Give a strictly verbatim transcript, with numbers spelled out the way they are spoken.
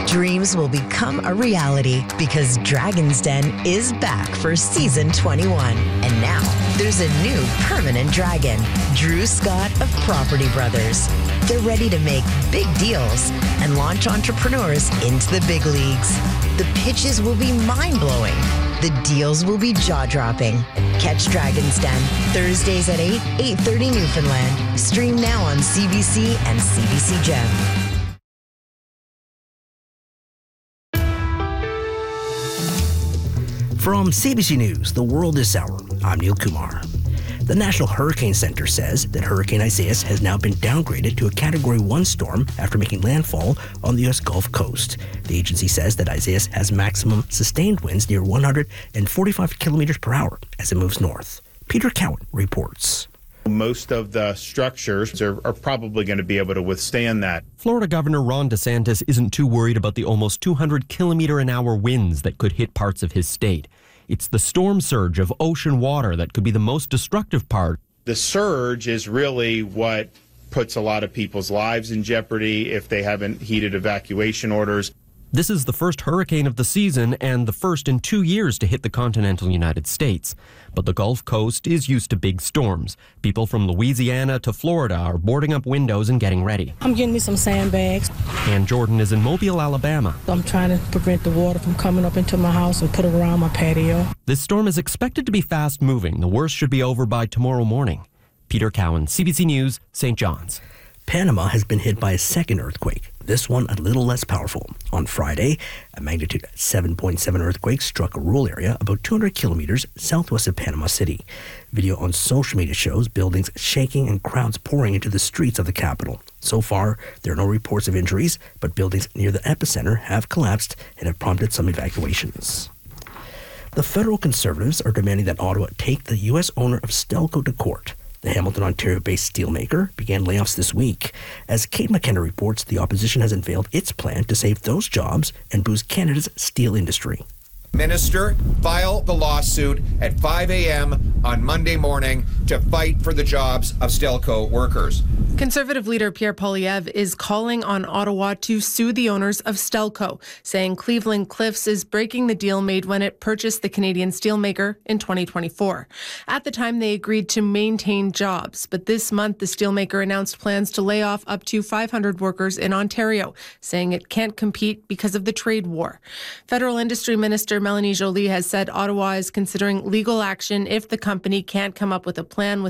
Dreams will become a reality because Dragon's Den is back for season twenty-one. And now there's a new permanent dragon, Drew Scott of Property Brothers. They're ready to make big deals and launch entrepreneurs into the big leagues. The pitches will be mind-blowing. The deals will be jaw-dropping. Catch Dragon's Den Thursdays at eight, eight thirty Newfoundland. Stream now on C B C and C B C Gem. From C B C News, The World This Hour, I'm Neil Kumar. The National Hurricane Center says that Hurricane Isaias has now been downgraded to a Category one storm after making landfall on the U S Gulf Coast. The agency says that Isaias has maximum sustained winds near one hundred forty-five kilometers per hour as it moves north. Peter Cowan reports. Most of the structures are, are probably going to be able to withstand that. Florida Governor Ron DeSantis isn't too worried about the almost two hundred kilometer an hour winds that could hit parts of his state. It's the storm surge of ocean water that could be the most destructive part. The surge is really what puts a lot of people's lives in jeopardy if they haven't heeded evacuation orders. This is the first hurricane of the season and the first in two years to hit the continental United States. But the Gulf Coast is used to big storms. People from Louisiana to Florida are boarding up windows and getting ready. I'm getting me some sandbags. Ann Jordan is in Mobile, Alabama. I'm trying to prevent the water from coming up into my house and put it around my patio. This storm is expected to be fast moving. The worst should be over by tomorrow morning. Peter Cowan, C B C News, Saint John's. Panama has been hit by a second earthquake, this one a little less powerful. On Friday, a magnitude seven point seven earthquake struck a rural area about two hundred kilometers southwest of Panama City. Video on social media shows buildings shaking and crowds pouring into the streets of the capital. So far, there are no reports of injuries, but buildings near the epicenter have collapsed and have prompted some evacuations. The federal Conservatives are demanding that Ottawa take the U S owner of Stelco to court. The Hamilton, Ontario-based steelmaker began layoffs this week. As Kate McKenna reports, the opposition has unveiled its plan to save those jobs and boost Canada's steel industry. Minister, file the lawsuit at five a.m. on Monday morning to fight for the jobs of Stelco workers. Conservative leader Pierre Poilievre is calling on Ottawa to sue the owners of Stelco, saying Cleveland Cliffs is breaking the deal made when it purchased the Canadian steelmaker in twenty twenty-four. At the time, they agreed to maintain jobs, but this month the steelmaker announced plans to lay off up to five hundred workers in Ontario, saying it can't compete because of the trade war. Federal Industry Minister Melanie Joly has said Ottawa is considering legal action if the company can't come up with a plan with